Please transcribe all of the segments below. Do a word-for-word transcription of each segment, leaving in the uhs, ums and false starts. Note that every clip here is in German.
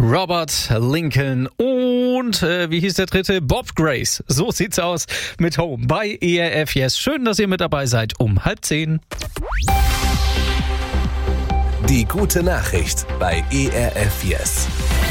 Robert Lincoln und, äh, wie hieß der dritte? Bob Grace. So sieht's aus mit Home bei E R F Yes. Schön, dass ihr mit dabei seid um halb zehn. Die gute Nachricht bei E R F Yes.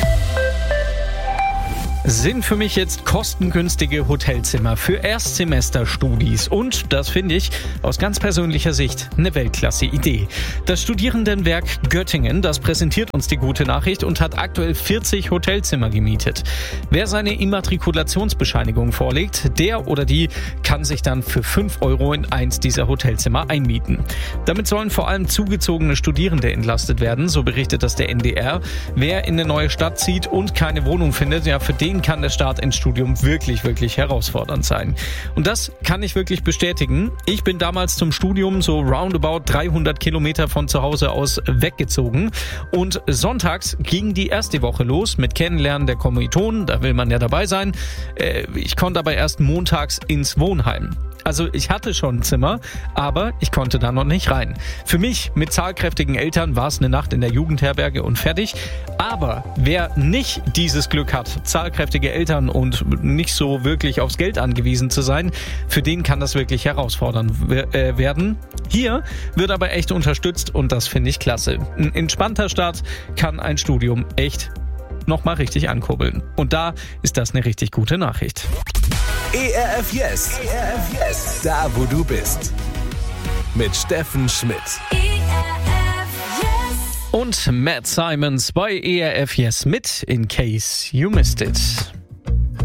Sind für mich jetzt kostengünstige Hotelzimmer für Erstsemesterstudis und, das finde ich, aus ganz persönlicher Sicht eine Weltklasse-Idee. Das Studierendenwerk Göttingen, das präsentiert uns die gute Nachricht und hat aktuell vierzig Hotelzimmer gemietet. Wer seine Immatrikulationsbescheinigung vorlegt, der oder die kann sich dann für fünf Euro in eins dieser Hotelzimmer einmieten. Damit sollen vor allem zugezogene Studierende entlastet werden, so berichtet das der N D R. Wer in eine neue Stadt zieht und keine Wohnung findet, ja, für den kann der Start ins Studium wirklich, wirklich herausfordernd sein. Und das kann ich wirklich bestätigen. Ich bin damals zum Studium so roundabout dreihundert Kilometer von zu Hause aus weggezogen und sonntags ging die erste Woche los mit Kennenlernen der Kommilitonen, da will man ja dabei sein. Ich konnte aber erst montags ins Wohnheim. Also ich hatte schon ein Zimmer, aber ich konnte da noch nicht rein. Für mich mit zahlkräftigen Eltern war es eine Nacht in der Jugendherberge und fertig. Aber wer nicht dieses Glück hat, zahlkräftige Eltern und nicht so wirklich aufs Geld angewiesen zu sein, für den kann das wirklich herausfordernd werden. Hier wird aber echt unterstützt und das finde ich klasse. Ein entspannter Start kann ein Studium echt nochmal richtig ankurbeln. Und da ist das eine richtig gute Nachricht. E R F Yes. E R F Yes. Da, wo du bist. Mit Steffen Schmidt. E R F Yes. Und Matt Simons bei E R F Yes mit In Case You Missed It.